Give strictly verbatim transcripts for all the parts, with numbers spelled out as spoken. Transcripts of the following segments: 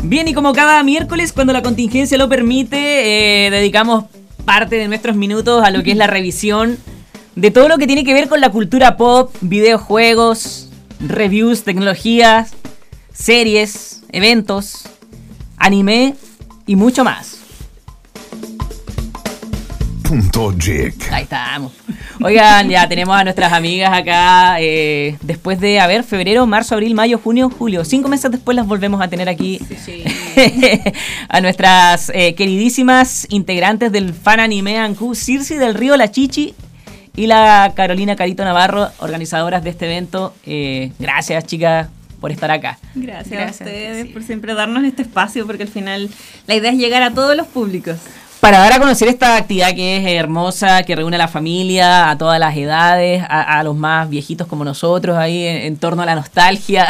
Bien, y como cada miércoles, cuando la contingencia lo permite, eh, dedicamos parte de nuestros minutos a lo que es la revisión de todo lo que tiene que ver con la cultura pop, videojuegos, reviews, tecnologías, series, eventos, anime y mucho más. Punto Geek. Ahí estamos. Oigan, ya tenemos a nuestras amigas acá. Eh, después de, a ver, febrero, marzo, abril, mayo, junio, julio. Cinco meses después las volvemos a tener aquí. Sí, sí. A nuestras eh, queridísimas integrantes del Fan Anime Anku, Circe del Río, la Chichi y la Carolina Carito Navarro, organizadoras de este evento. Eh, gracias, chicas, por estar acá. Gracias, gracias a ustedes sí. por siempre darnos este espacio, porque al final la idea es llegar a todos los públicos. Para dar a conocer esta actividad que es hermosa, que reúne a la familia, a todas las edades, a, a los más viejitos como nosotros, ahí en, en torno a la nostalgia.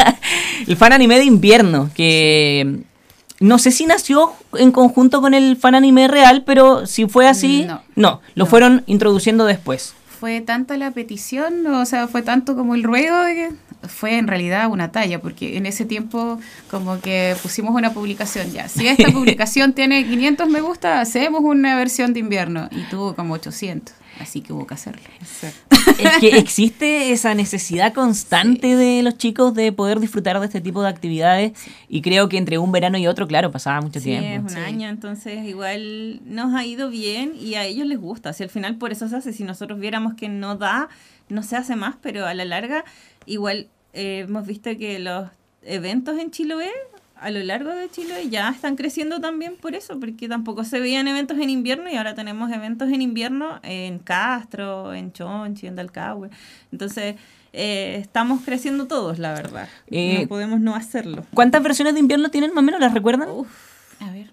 El Fan Anime de Invierno, que no sé si nació en conjunto con el Fan Anime real, pero si fue así, no, no lo no. fueron introduciendo después. Fue tanta la petición, o sea, fue tanto como el ruego de que fue en realidad una talla, porque en ese tiempo como que pusimos una publicación ya. Si esta publicación tiene quinientos me gusta, hacemos una versión de invierno. Y tuvo como ochocientos, así que hubo que hacerlo. Exacto. Es que existe esa necesidad constante sí. de los chicos de poder disfrutar de este tipo de actividades sí. y creo que entre un verano y otro, claro, pasaba mucho sí, tiempo. Es un sí. año, entonces igual nos ha ido bien y a ellos les gusta. Si al final por eso se hace, si nosotros viéramos que no da, no se hace más, pero a la larga igual eh, hemos visto que los eventos en Chiloé a lo largo de Chile ya están creciendo también por eso, porque tampoco se veían eventos en invierno y ahora tenemos eventos en invierno en Castro, en Chonchi, en Dalcahue. Entonces, eh, estamos creciendo todos, la verdad. Eh, no podemos no hacerlo. ¿Cuántas versiones de invierno tienen más o menos? ¿Las recuerdan? Uf, a ver.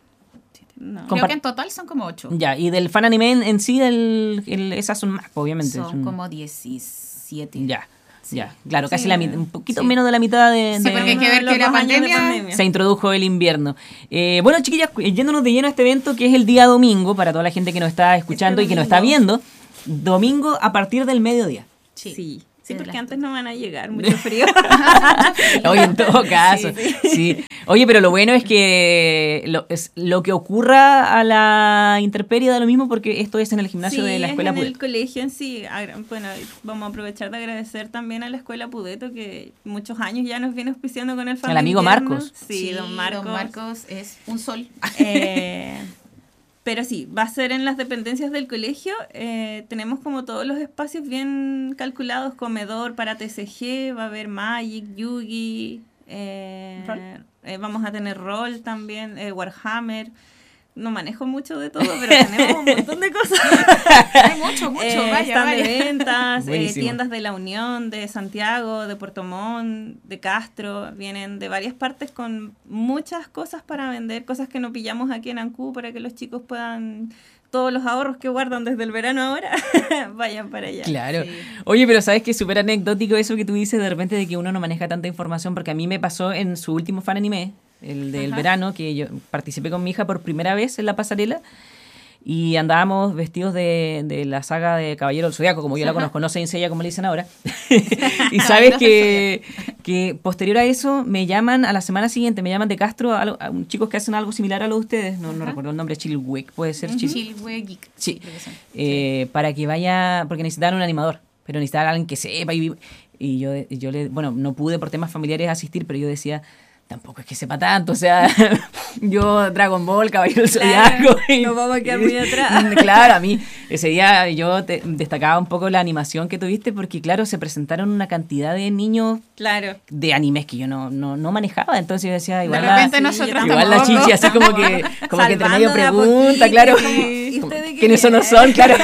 No. Creo que en total son como ocho. Ya, y del Fan Anime en, en sí, el, el, esas son más, obviamente. Son, son como diecisiete. Ya. Sí. Ya, claro, sí, casi la mitad, un poquito sí. menos de la mitad de... Sí, de porque hay que ver que la pandemia, pandemia se introdujo el invierno. Eh, bueno, chiquillas, yéndonos de lleno a este evento que es el día domingo, para toda la gente que nos está escuchando este y que nos está viendo, domingo a partir del mediodía. Sí. sí. Sí, porque antes no van a llegar, mucho frío. Oye, en todo caso, sí, sí. sí. Oye, pero lo bueno es que lo, es, lo que ocurra a la intemperie da lo mismo porque esto es en el gimnasio sí, de la Escuela en Pudeto. En el colegio en sí. Bueno, vamos a aprovechar de agradecer también a la Escuela Pudeto que muchos años ya nos viene auspiciando con el Fan Al amigo invierno. Marcos. Sí, sí, don Marcos. Don Marcos es un sol. Eh... Pero sí, va a ser en las dependencias del colegio. Eh, tenemos como todos los espacios bien calculados. Comedor para T C G, va a haber Magic, Yugi. Eh, eh, vamos a tener rol también, eh, Warhammer. No manejo mucho de todo, pero tenemos un montón de cosas. Hay mucho, mucho, eh, vaya, están vaya. de ventas, eh, tiendas de La Unión, de Santiago, de Puerto Montt, de Castro. Vienen de varias partes con muchas cosas para vender, cosas que no pillamos aquí en Ancú para que los chicos puedan... Todos los ahorros que guardan desde el verano ahora, vayan para allá. Claro. Sí. Oye, pero ¿sabes qué? Es súper anecdótico eso que tú dices de repente de que uno no maneja tanta información, porque a mí me pasó en su último Fan Anime, el del Ajá. verano, que yo participé con mi hija por primera vez en la pasarela y andábamos vestidos de, de la saga de Caballero del Zodiaco, como yo Ajá. la conozco, no sé en Seiya como le dicen ahora. Y sabes no que, que posterior a eso me llaman a la semana siguiente, me llaman de Castro a, a, a chicos que hacen algo similar a lo de ustedes, no, no recuerdo el nombre, Chilwek, puede ser uh-huh. Chil... Chilwek. Sí, eh, sí. Para que vaya, porque necesitaban un animador, pero necesitaban a alguien que sepa y, y yo, yo le, bueno, no pude por temas familiares asistir, pero yo decía... Tampoco es que sepa tanto, o sea, yo Dragon Ball, Caballero del Zodiaco. Claro, nos vamos a quedar muy atrás. Claro, a mí ese día yo te, destacaba un poco la animación que tuviste porque, claro, se presentaron una cantidad de niños claro. de animes que yo no, no, no manejaba, entonces yo decía, igual, de repente la, nosotros sí, igual la Chichi, así como que, como que entre medio pregunta, poquito, claro, ¿y ustedes quiénes son no son, claro.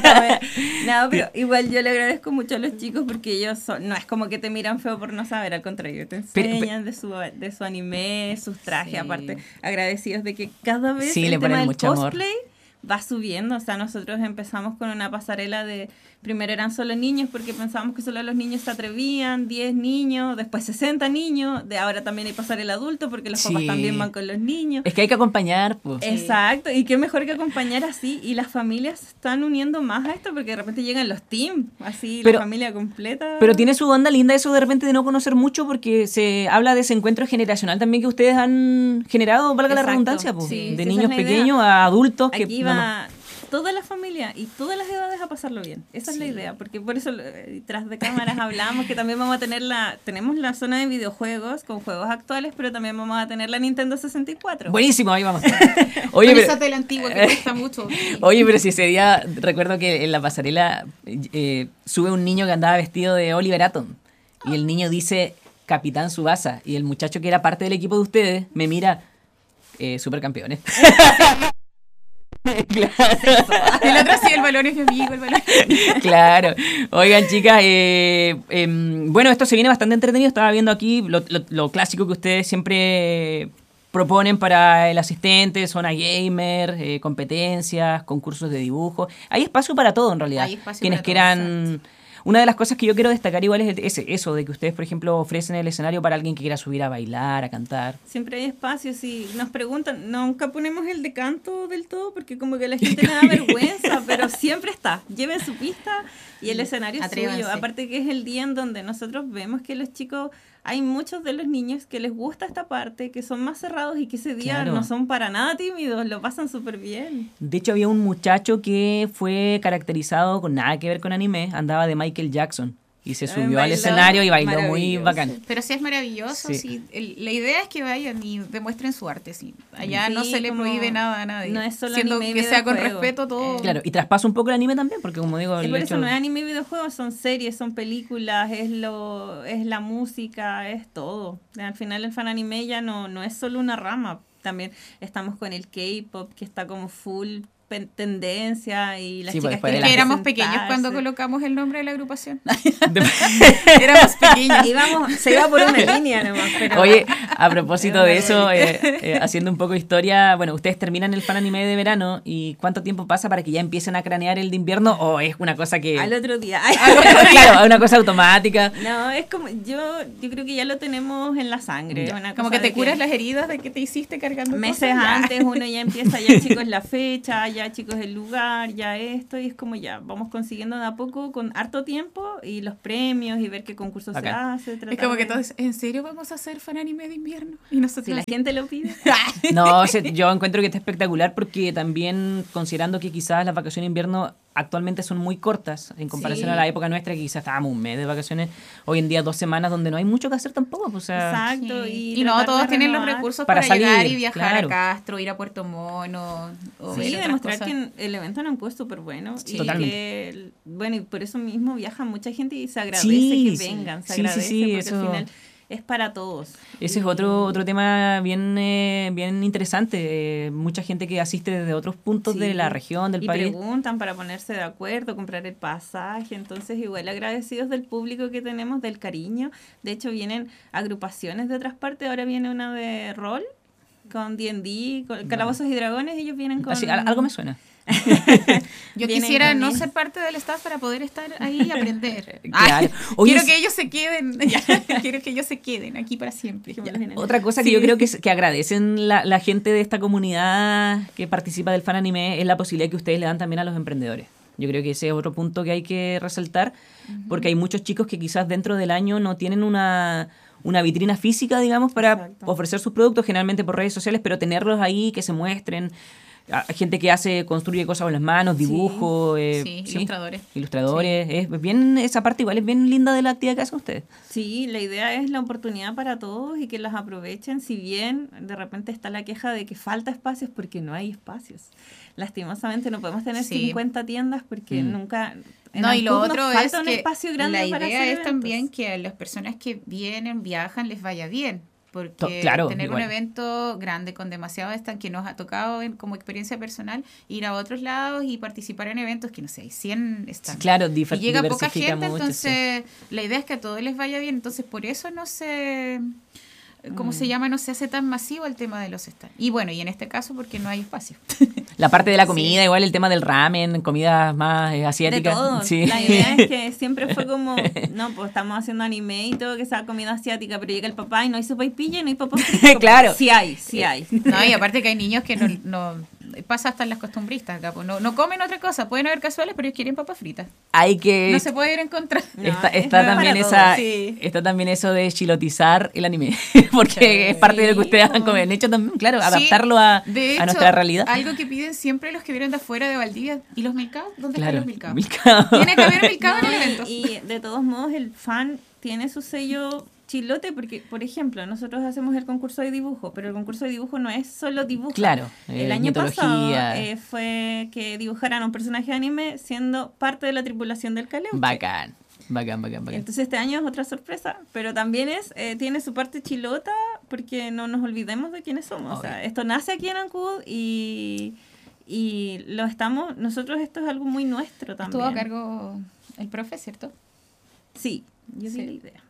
No, pero igual yo le agradezco mucho a los chicos porque ellos son, no es como que te miran feo por no saber, al contrario, te enseñan pero, pero, de su de su anime, sus trajes, sí. aparte, agradecidos de que cada vez sí, el le tema del mucho cosplay amor. va subiendo. O sea, nosotros empezamos con una pasarela de, primero eran solo niños porque pensábamos que solo los niños se atrevían, diez niños, después sesenta niños, de ahora también hay pasarela adulto porque los Sí. papás también van con los niños. Es que hay que acompañar, pues. Exacto, y qué mejor que acompañar así, y las familias se están uniendo más a esto porque de repente llegan los teams, así Pero- la familia completa. Pero tiene su onda linda eso de repente de no conocer mucho porque se habla de ese encuentro generacional también que ustedes han generado, valga la Exacto, redundancia, pues, sí, de sí, esa niños es la idea. pequeños a adultos que Aquí no, no. va toda la familia y todas las edades a pasarlo bien. Esa es la idea, porque por eso eh, tras de cámaras hablamos que también vamos a tener la, tenemos la zona de videojuegos con juegos actuales, pero también vamos a tener la Nintendo sesenta y cuatro. Buenísimo, ahí vamos. Oye, Con pero, esa tela antigua que cuesta mucho. oye, pero si ese día, recuerdo que en la pasarela eh, sube un niño que andaba vestido de Oliver Atom y el niño dice Capitán Tsubasa y el muchacho que era parte del equipo de ustedes me mira, eh, supercampeones. El otro sí, el balón es mi amigo, el balón. Claro. Oigan, chicas, eh, eh, bueno, esto se viene bastante entretenido. Estaba viendo aquí lo, lo- lo clásico que ustedes siempre proponen para el asistente, zona gamer, eh, competencias, concursos de dibujo. Hay espacio para todo, en realidad. Hay espacio Quienes para todo, quieran... Una de las cosas que yo quiero destacar igual es el- ese, eso, de que ustedes, por ejemplo, ofrecen el escenario para alguien que quiera subir a bailar, a cantar. Siempre hay espacios y nos preguntan, nunca ponemos el de canto del todo porque como que la gente le da vergüenza, pero siempre está. Lleven su pista y el escenario es Atrévanse. suyo. Aparte que es el día en donde nosotros vemos que los chicos, hay muchos de los niños que les gusta esta parte, que son más cerrados y que ese día Claro. no son para nada tímidos, lo pasan súper bien. De hecho, había un muchacho que fue caracterizado con nada que ver con anime, andaba de Michael Jackson y se Ah, subió al bailó escenario y bailó muy maravilloso. bacán. Pero sí es maravilloso, Sí. sí. El- la idea es que vayan y demuestren su arte, sí. Allá no Sí, se le como prohíbe nada a nadie. no es solo Siendo anime y que sea con videojuego. respeto todo. Claro, y traspasa un poco el anime también, porque como digo, Y el por hecho- eso no es anime y videojuegos, son series, son películas, es lo es la música, es todo. Al final el fan anime ya no, no es solo una rama, también estamos con el K-pop que está como full pen- tendencia y las Sí, pues, chicas después de quieren la- Que éramos presentarse. pequeños cuando colocamos el nombre de la agrupación. Éramos pequeños. Íbamos, se iba por una línea nomás, pero Oye, a propósito de Es eso, una eh, eh, haciendo un poco de historia, bueno, ustedes terminan el fan anime de verano y ¿cuánto tiempo pasa para que ya empiecen a cranear el de invierno o es una cosa que... al otro día. Claro, es una cosa automática. No, es como yo yo creo que ya lo tenemos en la sangre, Ya. una Como cosa que te de curas las heridas de que te hiciste cargando meses cosas, ya. antes uno ya empieza, ya chicos la fecha, ya chicos el lugar, ya esto, y es como ya, vamos consiguiendo de a poco con harto tiempo y los premios y ver qué concursos se Acá. hace. Es tratar como que de- todos, ¿en serio vamos a hacer fan anime de invierno? Y nosotros Si la así, gente lo pide. No, o sea, yo encuentro que está espectacular porque también considerando que quizás las vacaciones de invierno actualmente son muy cortas en comparación Sí. a la época nuestra que quizás estábamos un mes de vacaciones, hoy en día dos semanas donde no hay mucho que hacer tampoco, pues, o sea, Exacto. Sí. Y, Y, no, tratar de todos tienen los renovar. recursos Para para, llegar salir, y viajar claro. a Castro, ir a Puerto Mono. O ver Sí, otras demostrar cosas. que el evento no fue súper bueno. Sí, y totalmente. que, bueno, y por eso mismo viaja mucha gente y se agradece Sí, que sí. vengan. Se Sí, sí, agradece sí, porque eso- al final es para todos. ese es Y- otro otro tema bien eh, bien interesante. Eh, mucha gente que asiste desde otros puntos de Sí. la región, del y país. preguntan para ponerse de acuerdo, comprar el pasaje. Entonces, igual agradecidos del público que tenemos, del cariño. De hecho, vienen agrupaciones de otras partes. Ahora viene una de rol con D and D, con Calabozos y Dragones. Ellos vienen con... Así, al- algo me suena. Yo Vienen quisiera con no él. ser parte del staff para poder estar ahí y aprender. Claro. Ay, Oye, quiero sí. que ellos se queden. ya, quiero que ellos se queden aquí para siempre. ya. Dejémoslos en el- Otra cosa que Sí. yo creo que, es- que agradecen la, la gente de esta comunidad que participa del fan anime es la posibilidad que ustedes le dan también a los emprendedores. Yo creo que ese es otro punto que hay que resaltar, porque hay muchos chicos que quizás dentro del año no tienen una, una vitrina física, digamos, para Exacto. ofrecer sus productos, generalmente por redes sociales, pero tenerlos ahí, que se muestren. Hay gente que hace, construye cosas con las manos, dibujo, eh, Sí, ilustradores. ilustradores. Es bien, esa parte igual es bien linda de la actividad que hacen ustedes. Sí, la idea es la oportunidad para todos y que las aprovechen, si bien de repente está la queja de que falta espacios porque no hay espacios. Lastimosamente no podemos tener Sí. cincuenta tiendas porque Mm. nunca... en No, y lo Ancud nos otro falta es un que espacio grande la para idea hacer es eventos. también que a las personas que vienen, viajan, les vaya bien. To- Porque claro, tener igual. un evento grande con demasiados stands que nos ha tocado en- como experiencia personal, ir a otros lados y participar en eventos que no sé, hay cien stands. Claro, Y difer- llega poca diversifica gente, mucho, sí. entonces la idea es que a todos les vaya bien. Entonces por eso no se... ¿cómo se llama? No se hace tan masivo el tema de los stands. Y bueno, y en este caso porque no hay espacio. La parte de la comida, sí. igual el tema del ramen, comidas más eh, asiáticas. De todo. Sí. La idea es que siempre fue como, no, pues estamos haciendo anime y todo, que sea comida asiática, pero llega el papá y no hay sopaipilla y no hay papas fritas. Claro. Sí hay, sí hay. No, y aparte que hay niños que no, no pasa hasta en las costumbristas acá, pues no, no comen otra cosa, pueden haber casuales, pero ellos quieren papas fritas. Hay que... No se puede ir en contra. No, está es está no también para esa todos, sí. está también eso de chilotizar el anime, porque Sí, es parte de lo que ustedes po. han comido. Han hecho también, claro, Sí, adaptarlo a, de a hecho, nuestra realidad. Algo que piden siempre los que vienen de afuera de Valdivia. ¿Y los milcaos? ¿Dónde Claro, están los milcaos? milcao. Tiene que haber milcao en No, el evento. y de todos modos el fan tiene su sello chilote porque, por ejemplo, nosotros hacemos el concurso de dibujo, pero el concurso de dibujo no es solo dibujo. Claro, El eh, año pasado mitología. eh, fue que dibujaran a un personaje de anime siendo parte de la tripulación del Caleuche. Bacán, bacán, bacán, bacán. Entonces este año es otra sorpresa, pero también es eh, tiene su parte chilota porque no nos olvidemos de quiénes somos. O sea, Obvio. esto nace aquí en Ancud y, y lo estamos, nosotros esto es algo muy nuestro también. Estuvo a cargo el profe, ¿cierto? Sí, yo Sí. di la idea.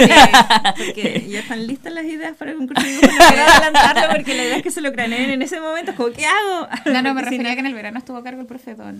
Porque ya están listas las ideas para el concurso de dibujo, no quiero adelantarlo porque la idea es que se lo craneen en ese momento, es como, ¿qué hago? No, no, me Porque si refería a que en el verano estuvo a cargo el profe Don,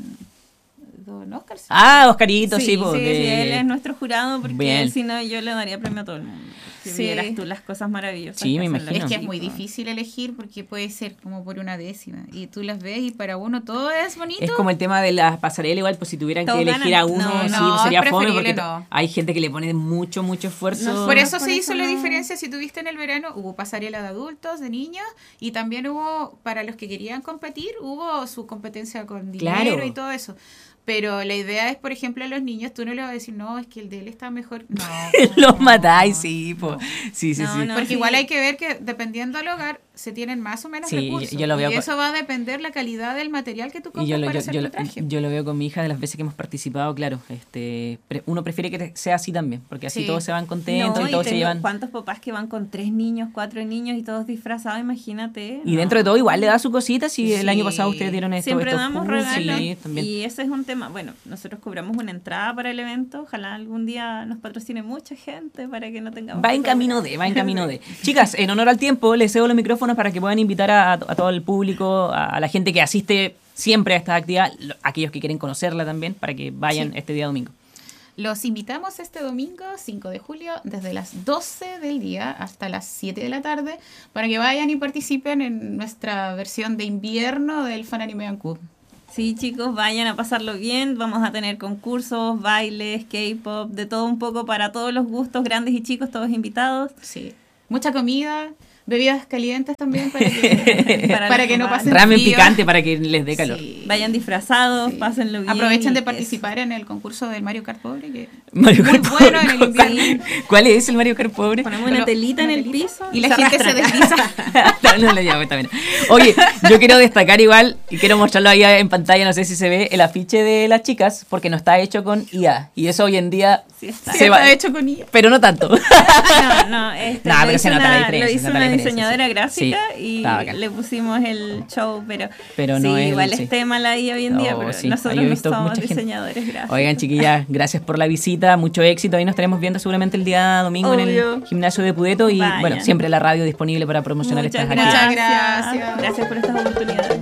don Oscar. ¿sí? Ah, Oscarito, sí, Sí, po, sí, de- sí, él es nuestro jurado porque Bien. él, si no, yo le daría premio a todo el mundo. Si Sí. vieras tú las cosas maravillosas. Sí, que me hacen imagino. los Es que es muy chicos. difícil elegir porque puede ser como por una décima. Y tú las ves y para uno todo es bonito. Es como el tema de las pasarelas, igual, pues si tuvieran Todos que elegir ganan. a uno, No, sí, no, pues, sería es fome preferible porque no. hay gente que le pone mucho, mucho esfuerzo. No, Por eso por se eso hizo la no. diferencia, si tuviste en el verano, hubo pasarela de adultos, de niños, y también hubo, para los que querían competir, hubo su competencia con dinero Claro. y todo eso. Pero la idea es, por ejemplo, a los niños, tú no le vas a decir, no, es que el de él está mejor. No. Los matáis, sí, po. Sí, sí, No, sí. no. Porque sí. igual hay que ver que dependiendo del hogar se tienen más o menos Sí, recursos. yo- yo lo veo y con- eso va a depender la calidad del material que tú Y compras yo lo, para yo, hacer yo tu lo- traje. yo lo veo con mi hija de las veces que hemos participado, claro. este pre- Uno prefiere que te- sea así también, porque así Sí. todos se van contentos No, y todos se tengo llevan... ¿Cuántos papás que van con tres niños, cuatro niños y todos disfrazados? Imagínate. Y no. dentro de todo igual le da su cosita, si el Sí. año pasado ustedes dieron esto, Siempre estos damos cursos, regalos sí, también. y ese es un tema. Bueno, nosotros cobramos una entrada para el evento. Ojalá algún día nos patrocine mucha gente para que no tengamos. Va en que camino cobrar. de, va en camino de. Chicas, en honor al tiempo, les cedo los micrófonos para que puedan invitar a, a todo el público, a, a la gente que asiste siempre a esta actividad, lo- aquellos que quieren conocerla también, para que vayan Sí. este día domingo. Los invitamos este domingo, cinco de julio, desde las doce del día hasta las siete de la tarde, para que vayan y participen en nuestra versión de invierno del Fan Anime Ancud. Sí, chicos, vayan a pasarlo bien. Vamos a tener concursos, bailes, K-pop, de todo un poco para todos los gustos, grandes y chicos, todos invitados. Sí. Mucha comida, bebidas calientes también para que, Para para los que no papás. pasen Ramen frío. picante para que les dé calor. Sí. Vayan disfrazados, Sí. pásenlo bien. Aprovechen y de eso. participar en el concurso del Mario Kart Pobre, que Mario muy Kart bueno en el pobre. invierno. ¿Cuál es el Mario Kart pobre? Ponemos Pero- una telita en una el telita. piso Y la gente se arrastra. desliza. no, no la llamo, está bien. Oye, yo quiero destacar igual, y quiero mostrarlo ahí en pantalla, no sé si se ve, el afiche de las chicas, porque no está hecho con I A. Y eso hoy en día Sí está. se Sí, va, está hecho con I A. pero no tanto. No, no, este, No, lo pero se hizo nota la una, diferencia, lo se hizo nota la una diferencia, diseñadora sí. gráfica Sí, y está bacán. le pusimos el show, pero, Pero sí, no es- igual sí. es tema la I A hoy en día, Oh, pero sí, nosotros yo he no visto somos mucha gente. diseñadores gráficos. Oigan, chiquillas, gracias por la visita, mucho éxito. Ahí nos estaremos viendo seguramente el día domingo en Obvio. el gimnasio de Pudeto y Vayan. bueno, siempre la radio disponible para promocionar Muchas estas gracias. actividades. Muchas gracias. Gracias por estas oportunidades.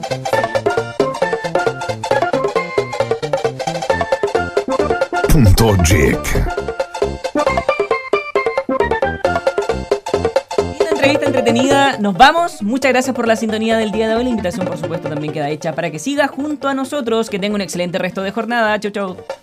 Punto Geek. Linda entrevista entretenida, nos vamos. Muchas gracias por la sintonía del día de hoy. La invitación, por supuesto, también queda hecha para que siga junto a nosotros. Que tenga un excelente resto de jornada. Chau, chau.